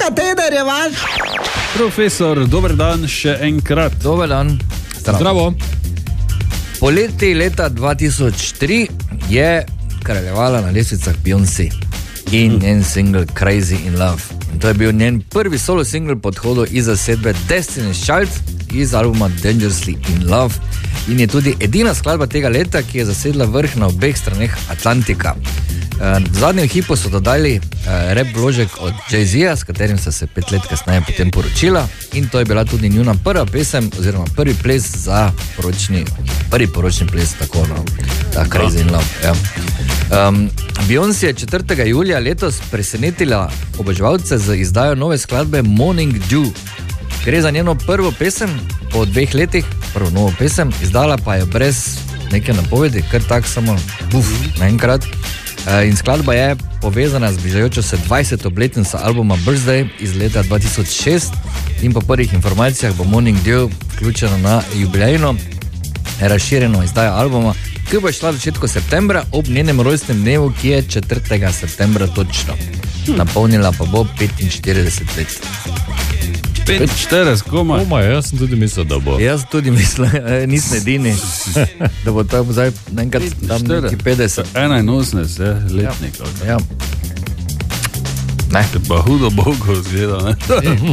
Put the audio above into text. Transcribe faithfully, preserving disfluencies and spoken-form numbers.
kateder je vaš? Profesor, dober dan še enkrat. Dober dan. Zdravo. Zdravo. Poleti leta dva tisoč tri je kraljevala na lestvicah Beyoncé in njen single Crazy in Love. In to je bil njen prvi solo single po odhodu iz zasedbe Destiny's Child iz albuma Dangerously in Love. In je tudi edina skladba tega leta, ki je zasedla vrh na obeh straneh Atlantika. V zadnjem hipu so dodali rap vložek od Jay-Zja, s katerim sta se pet let kasneje potem poročila, in to je bila tudi njuna prva pesem oziroma prvi ples za poročni, prvi poročni ples, tako no, ta Crazy in Love. Ja. Um, Beyoncé je četrtega julija letos presenetila oboževalce z izdajo nove skladbe Morning Dew. Gre za njeno prvo pesem po dveh letih, prvo novo pesem, izdala pa je brez neke napovedi, kar tak samo buf, naenkrat. In skladba je povezana z bližajočo se dvajseto obletnico albuma Birthday iz leta dva tisoč šest in po prvih informacijah bo Morning Dew vključena na jubilejno razširjeno izdajo albuma, ki bo šla v začetku septembra ob njenem rojstnem dnevu, ki je četrtega septembra točno. Napolnila pa bo petinštirideset let. petinštirideset, komaj. Komaj, jaz sem tudi mislil, da bo. Jaz tudi mislim, nisem edini, da bo tako zdaj nekaj tam neki petdeset. enainosemdeset letnik. Ja. Ne. Pa hudo bogo zgleda, ne?